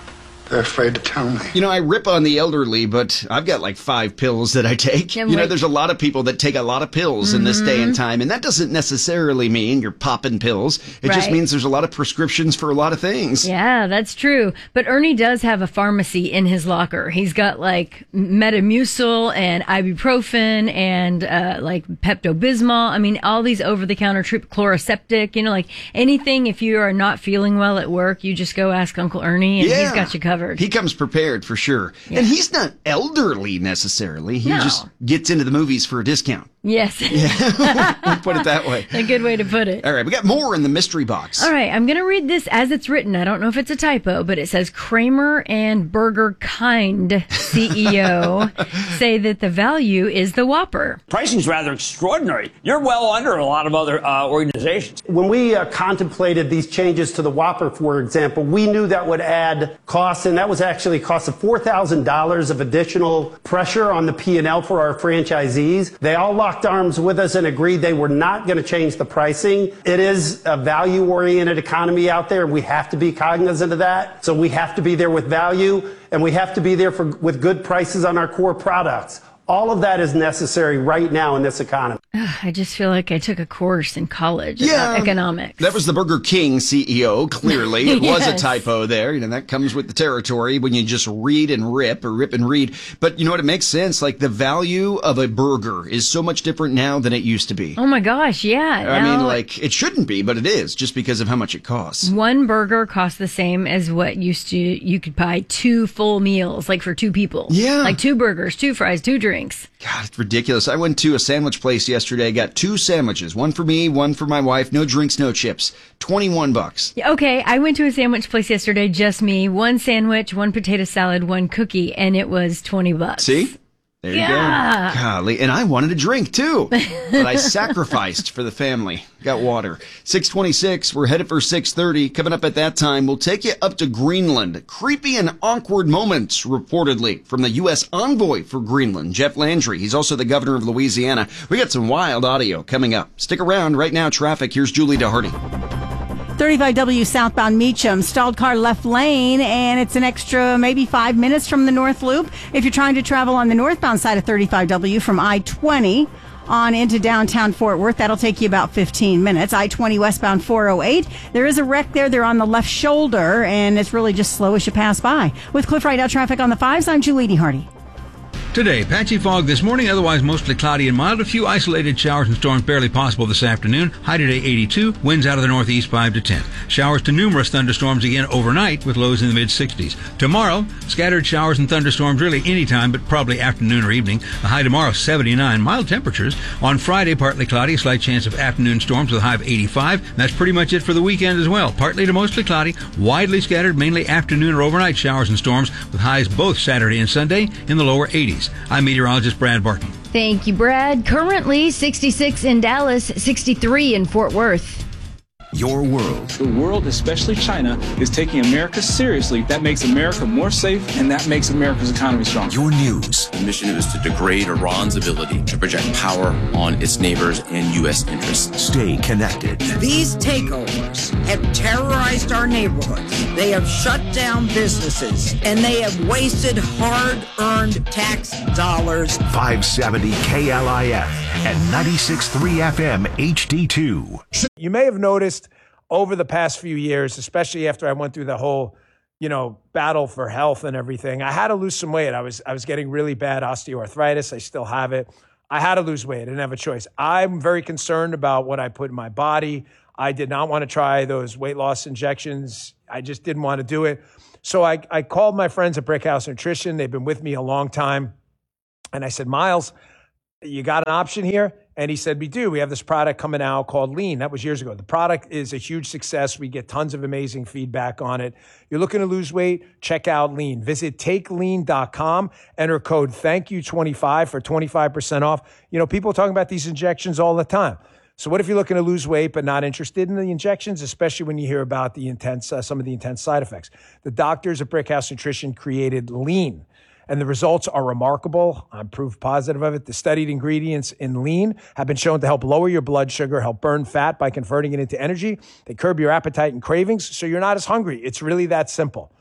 They're afraid to tell me. You know, I rip on the elderly, but I've got like five pills that I take. Yeah, you know, like- there's a lot of people that take a lot of pills in this day and Mm-hmm. time, and that doesn't necessarily mean you're popping pills. It just Right. means there's a lot of prescriptions for a lot of things. Yeah, that's true. But Ernie does have a pharmacy in his locker. He's got like Metamucil and ibuprofen and uh, like Pepto-Bismol. I mean, all these over-the-counter tri- chloroseptic, you know, like anything if you are not feeling well at work, you just go ask Uncle Ernie and Yeah. he's got you covered. He comes prepared for sure. Yeah. And he's not elderly necessarily. He No. just gets into the movies for a discount. Yes. We'll put it that way. A good way to put it. All right, we got more in the mystery box. All right, I'm going to read this as it's written. I don't know if it's a typo, but it says Kramer and Burger Kind C E O say that the value is the Whopper. Pricing's rather extraordinary. You're well under a lot of other uh, organizations. When we uh, contemplated these changes to the Whopper, for example, we knew that would add costs, and that was actually cost of four thousand dollars of additional pressure on the P and L for our franchisees. They all locked arms with us and agreed they were not going to change the pricing. It is a value-oriented economy out there, and we have to be cognizant of that. So we have to be there with value, and we have to be there for, with good prices on our core products. All of that is necessary right now in this economy. Ugh, I just feel like I took a course in college Yeah. about economics. That was the Burger King C E O, clearly. It was a Yes. typo there. You know, that comes with the territory when you just read and rip or rip and read. But you know what? It makes sense. Like the value of a burger is so much different now than it used to be. Oh my gosh, yeah. I now mean, like, it shouldn't be, but it is just because of how much it costs. one burger costs the same as what used to, you could buy two full meals, like for two people. Yeah. Like two burgers, two fries, two drinks. God, it's ridiculous. I went to a sandwich place yesterday, got two sandwiches, one for me, one for my wife, no drinks, no chips. twenty-one bucks. Yeah, okay, I went to a sandwich place yesterday, just me, one sandwich, one potato salad, one cookie, and it was twenty bucks. See? There you Yeah. go. Golly. And I wanted a drink too, but I sacrificed for the family. Got water. six twenty-six. We're headed for six thirty. Coming up at that time, we'll take you up to Greenland. Creepy and awkward moments, reportedly, from the U S envoy for Greenland, Jeff Landry. He's also the governor of Louisiana. We got some wild audio coming up. Stick around. Right now, traffic. Here's Julie DeHardy. thirty-five W southbound Meacham, stalled car left lane, and it's an extra maybe five minutes from the North Loop. If you're trying to travel on the northbound side of thirty-five W from I twenty on into downtown Fort Worth, that'll take you about fifteen minutes. I twenty westbound four oh eight, there is a wreck there. They're on the left shoulder, and it's really just slow as you pass by. With Cliff Right Now traffic on the fives, I'm Julie DeHardy. Today, patchy fog this morning, otherwise mostly cloudy and mild. A few isolated showers and storms barely possible this afternoon. High today eighty-two, winds out of the northeast five to ten. Showers to numerous thunderstorms again overnight with lows in the mid sixties. Tomorrow, scattered showers and thunderstorms really anytime, but probably afternoon or evening. A high tomorrow seventy-nine, mild temperatures. On Friday, partly cloudy, a slight chance of afternoon storms with a high of eighty-five. And that's pretty much it for the weekend as well. Partly to mostly cloudy, widely scattered, mainly afternoon or overnight showers and storms with highs both Saturday and Sunday in the lower eighties. I'm meteorologist Brad Barton. Thank you, Brad. Currently sixty-six in Dallas, sixty-three in Fort Worth. Your world. The world, especially China, is taking America seriously. That makes America more safe, and that makes America's economy strong. Your news. The mission is to degrade Iran's ability to project power on its neighbors and U S interests. Stay connected. These takeovers have terrorized our neighborhoods. They have shut down businesses, and they have wasted hard-earned tax dollars. five seventy K L I F and ninety-six point three F M H D two. You may have noticed over the past few years, especially after I went through the whole, you know, battle for health and everything, I had to lose some weight. I was I was getting really bad osteoarthritis. I still have it. I had to lose weight. I didn't have a choice. I'm very concerned about what I put in my body. I did not want to try those weight loss injections. I just didn't want to do it. So I, I called my friends at Brickhouse Nutrition. They've been with me a long time. And I said, Miles, you got an option here? And he said, we do. We have this product coming out called Lean. That was years ago. The product is a huge success. We get tons of amazing feedback on it. You're looking to lose weight? Check out Lean. Visit take lean dot com. Enter code thank you twenty-five for twenty-five percent off. You know, people are talking about these injections all the time. So what if you're looking to lose weight but not interested in the injections, especially when you hear about the intense, uh, some of the intense side effects? The doctors at Brickhouse Nutrition created Lean, and the results are remarkable. I'm proof positive of it. The studied ingredients in Lean have been shown to help lower your blood sugar, help burn fat by converting it into energy. They curb your appetite and cravings, so you're not as hungry. It's really that simple.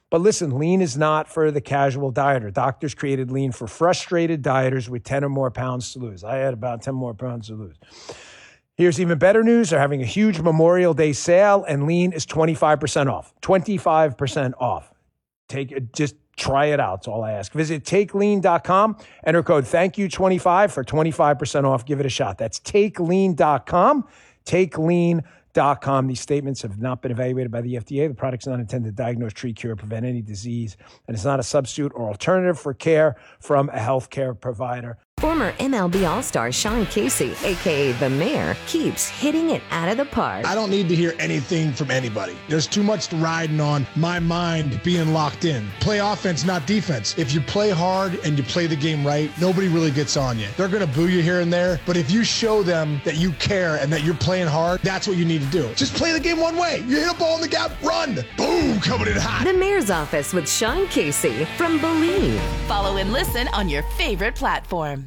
But listen, lean is not for the casual dieter. Doctors created lean for frustrated dieters with ten or more pounds to lose. I had about ten more pounds to lose. Here's even better news. They're having a huge Memorial Day sale, and lean is twenty-five percent off. twenty-five percent off. Take it, just try it out. That's all I ask. Visit take lean dot com. Enter code thank you twenty-five for twenty-five percent off. Give it a shot. That's take lean dot com. take lean dot com. These statements have not been evaluated by the F D A. The product's not intended to diagnose, treat, cure, or prevent any disease, and it's not a substitute or alternative for care from a healthcare provider. Former M L B All-Star Sean Casey, a k a. The Mayor, keeps hitting it out of the park. I don't need to hear anything from anybody. There's too much riding on my mind being locked in. Play offense, not defense. If you play hard and you play the game right, nobody really gets on you. They're going to boo you here and there, but if you show them that you care and that you're playing hard, that's what you need to do. Just play the game one way. You hit a ball in the gap, run. Boom, coming in hot. The Mayor's Office with Sean Casey from Believe. Follow and listen on your favorite platform.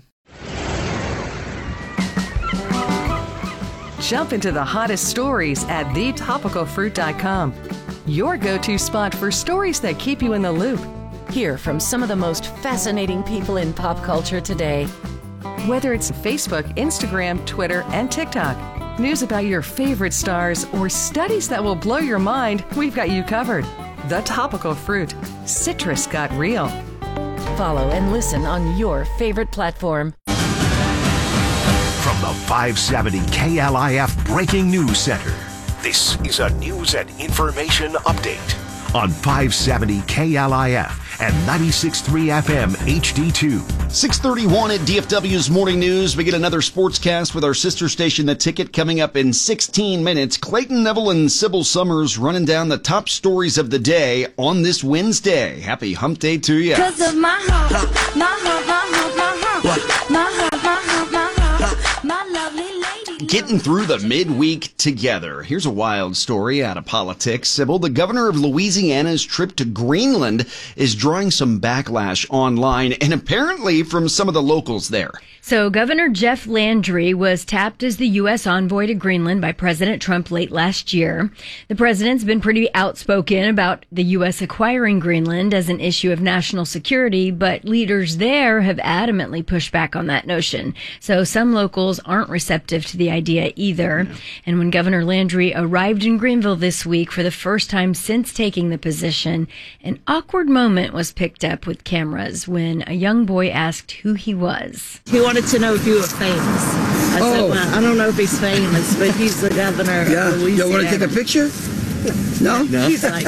Jump into the hottest stories at the topical fruit dot com. Your go-to spot for stories that keep you in the loop. Hear from some of the most fascinating people in pop culture today. Whether it's Facebook, Instagram, Twitter, and TikTok, news about your favorite stars, or studies that will blow your mind, we've got you covered. The Topical Fruit. Citrus got real. Follow and listen on your favorite platform. From the five seventy K L I F Breaking News Center, this is a news and information update on five seventy K L I F and ninety-six point three F M H D two. six thirty-one at D F W's Morning News. We get another sportscast with our sister station, The Ticket, coming up in sixteen minutes. Clayton Neville and Sybil Summers running down the top stories of the day on this Wednesday. Happy hump day to you. Cause of my heart, my heart, my heart, my heart, my heart, my heart, my heart, my lovely lady. Getting through the midweek together. Here's a wild story out of politics. Sybil, the governor of Louisiana's trip to Greenland is drawing some backlash online and apparently from some of the locals there. So Governor Jeff Landry was tapped as the U S envoy to Greenland by President Trump late last year. The president's been pretty outspoken about the U S acquiring Greenland as an issue of national security, but leaders there have adamantly pushed back on that notion. So some locals aren't receptive to the idea either. Yeah. And when Governor Landry arrived in Greenville this week for the first time since taking the position, an awkward moment was picked up with cameras when a young boy asked who he was. He wanted to know if you were famous. I oh. said, well, I don't know if he's famous, but he's the governor yeah. of Louisiana. You want to take a picture? No? No. He's like,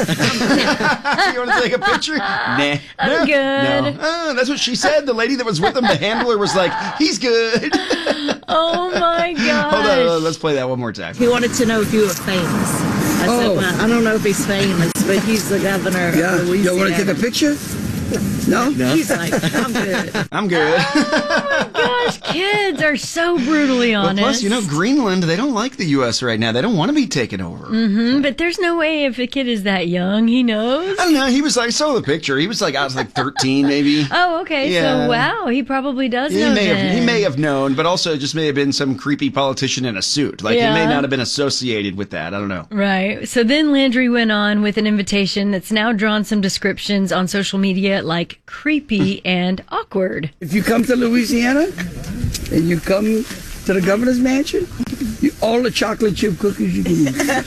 you want to take a picture? Nah. I'm no. good. No. Oh, that's what she said. The lady that was with him, the handler, was like, he's good. Oh, my God. Hold on. Let's play that one more time. He wanted to know if you were famous. I oh. said, well, I don't know if he's famous, but he's the governor yeah. of Louisiana. You want to take a picture? No? no? He's like, I'm good. I'm good. Oh, my gosh. Kids are so brutally honest. Well, plus, you know, Greenland, they don't like the U S right now. They don't want to be taken over. Mm-hmm, but there's no way if a kid is that young, he knows. I don't know. He was like, I saw the picture. He was like, I was like thirteen, maybe. Oh, okay. Yeah. So, wow, he probably does he know may then. have, He may have known, but also it just may have been some creepy politician in a suit. Like, yeah. he may not have been associated with that. I don't know. Right. So then Landry went on with an invitation that's now drawn some descriptions on social media like creepy and awkward. If you come to Louisiana and you come to the governor's mansion, you, all the chocolate chip cookies you can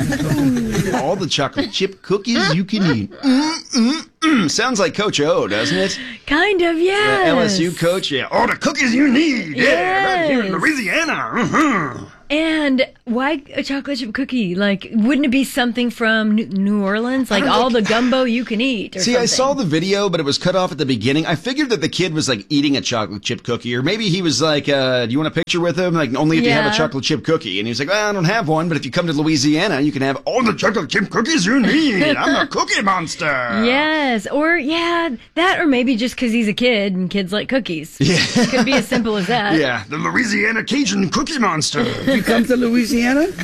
eat. All the chocolate chip cookies you can eat. Mm, mm, mm. Sounds like Coach O, doesn't it? Kind of, yes. Yeah, L S U coach, yeah. All the cookies you need. Yes. Yeah, right here in Louisiana. Mm-hmm. And why a chocolate chip cookie? Like, wouldn't it be something from New Orleans? Like all the gumbo you can eat or See, something? I saw the video, but it was cut off at the beginning. I figured that the kid was, like, eating a chocolate chip cookie. Or maybe he was like, uh, do you want a picture with him? Like, only if yeah. you have a chocolate chip cookie. And he was like, well, I don't have one, but if you come to Louisiana, you can have all the chocolate chip cookies you need. I'm a cookie monster. Yes. Or, yeah, that or maybe just because he's a kid and kids like cookies. Yeah. It could be as simple as that. Yeah, the Louisiana Cajun Cookie Monster. If you come to Louisiana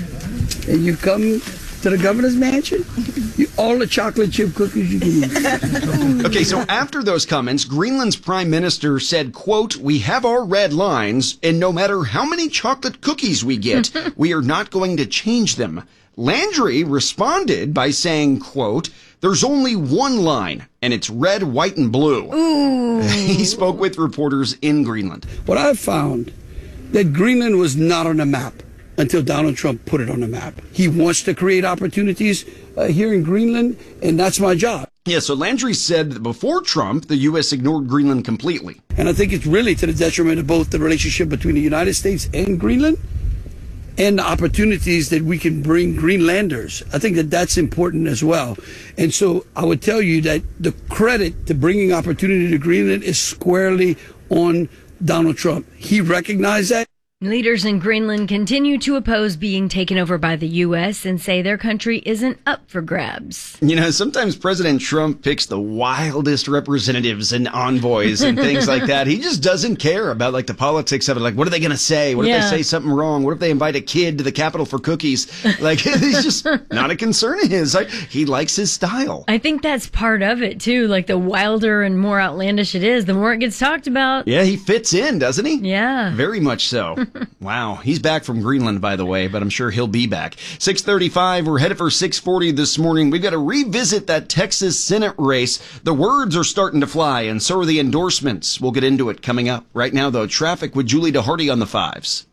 and you come to the governor's mansion, you, all the chocolate chip cookies you can eat. Okay, so after those comments, Greenland's prime minister said, quote, we have our red lines, and no matter how many chocolate cookies we get, we are not going to change them. Landry responded by saying, quote, "There's only one line, and it's red, white, and blue." Ooh. He spoke with reporters in Greenland. What I found that Greenland was not on the map until Donald Trump put it on the map. He wants to create opportunities uh, here in Greenland, and that's my job. Yeah, so Landry said that before Trump, the U S ignored Greenland completely. And I think it's really to the detriment of both the relationship between the United States and Greenland and the opportunities that we can bring Greenlanders. I think that that's important as well. And so I would tell you that the credit to bringing opportunity to Greenland is squarely on Donald Trump. He recognized that. Leaders in Greenland continue to oppose being taken over by the U S and say their country isn't up for grabs. You know, sometimes President Trump picks the wildest representatives and envoys and things like that. He just doesn't care about, like, the politics of it. Like, what are they going to say? What if Yeah. they say something wrong? What if they invite a kid to the Capitol for cookies? Like, he's just not a concern of his. Like, he likes his style. I think that's part of it, too. Like, the wilder and more outlandish it is, the more it gets talked about. Yeah, he fits in, doesn't he? Yeah. Very much so. Wow. He's back from Greenland, by the way, but I'm sure he'll be back. six thirty-five, we're headed for six forty this morning. We've got to revisit that Texas Senate race. The words are starting to fly, and so are the endorsements. We'll get into it coming up. Right now, though, traffic with Julie DeHardy on the fives.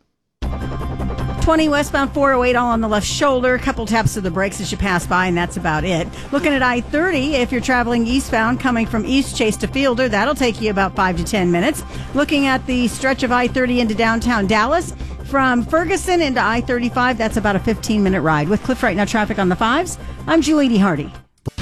twenty westbound four oh eight all on the left shoulder. A couple taps to the brakes as you pass by, and that's about it. Looking at I thirty, if you're traveling eastbound coming from East Chase to Fielder, that'll take you about five to ten minutes. Looking at the stretch of I thirty into downtown Dallas, from Ferguson into I thirty-five, that's about a fifteen-minute ride. With Cliff Right Now traffic on the fives, I'm Julie DeHardy.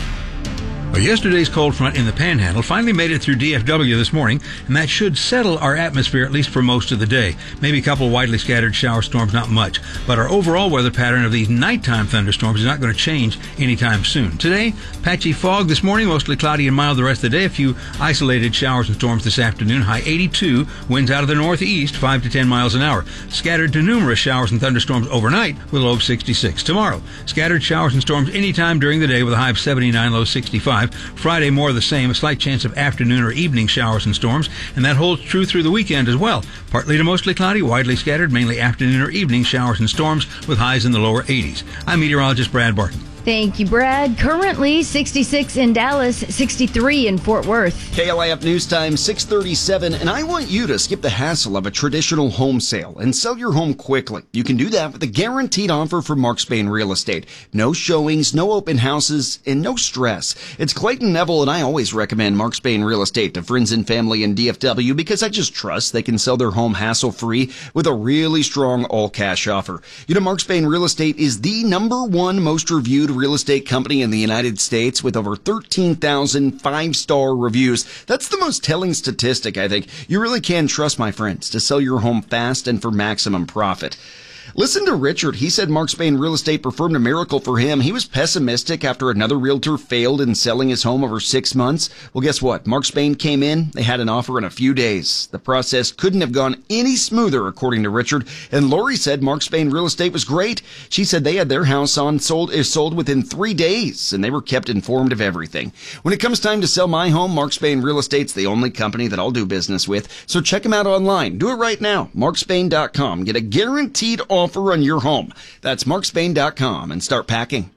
Well, yesterday's cold front in the Panhandle finally made it through D F W this morning, and that should settle our atmosphere at least for most of the day. Maybe a couple widely scattered shower storms, not much. But our overall weather pattern of these nighttime thunderstorms is not going to change anytime soon. Today, patchy fog this morning, mostly cloudy and mild the rest of the day. A few isolated showers and storms this afternoon. High eighty-two, winds out of the northeast, five to ten miles an hour. Scattered to numerous showers and thunderstorms overnight with a low of sixty-six. Tomorrow, scattered showers and storms anytime during the day with a high of seventy-nine, low sixty-five. Friday, more of the same, a slight chance of afternoon or evening showers and storms, and that holds true through the weekend as well. Partly to mostly cloudy, widely scattered, mainly afternoon or evening showers and storms with highs in the lower eighties. I'm meteorologist Brad Barton. Thank you, Brad. Currently sixty-six in Dallas, sixty-three in Fort Worth. K L I F News Time, six thirty-seven, and I want you to skip the hassle of a traditional home sale and sell your home quickly. You can do that with a guaranteed offer from Mark Spain Real Estate. No showings, no open houses, and no stress. It's Clayton Neville, and I always recommend Mark Spain Real Estate to friends and family in D F W because I just trust they can sell their home hassle-free with a really strong all-cash offer. You know, Mark Spain Real Estate is the number one most reviewed real estate company in the United States with over thirteen thousand five-star reviews. That's the most telling statistic, I think. You really can trust, my friends, to sell your home fast and for maximum profit. Listen to Richard. He said Mark Spain Real Estate performed a miracle for him. He was pessimistic after another realtor failed in selling his home over six months. Well, guess what? Mark Spain came in. They had an offer in a few days. The process couldn't have gone any smoother, according to Richard. And Lori said Mark Spain Real Estate was great. She said they had their house on sold is sold within three days, and they were kept informed of everything. When it comes time to sell my home, Mark Spain Real Estate's the only company that I'll do business with. So check them out online. Do it right now. mark spain dot com. Get a guaranteed offer on your home. That's mark spain dot com and start packing.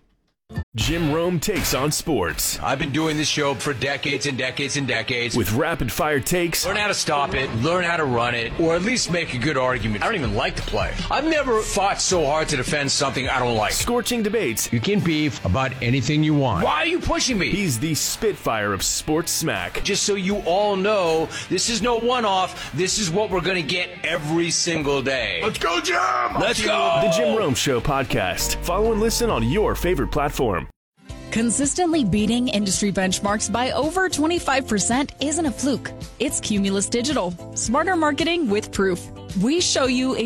Jim Rome takes on sports. I've been doing this show for decades and decades and decades. With rapid fire takes. Learn how to stop it, learn how to run it, or at least make a good argument. I don't even like to play. I've never fought so hard to defend something I don't like. Scorching debates. You can beef about anything you want. Why are you pushing me? He's the Spitfire of sports smack. Just so you all know, this is no one-off. This is what we're going to get every single day. Let's go, Jim! Let's go! The Jim Rome Show podcast. Follow and listen on your favorite platform. Consistently beating industry benchmarks by over twenty-five percent isn't a fluke. It's Cumulus Digital. Smarter marketing with proof. We show you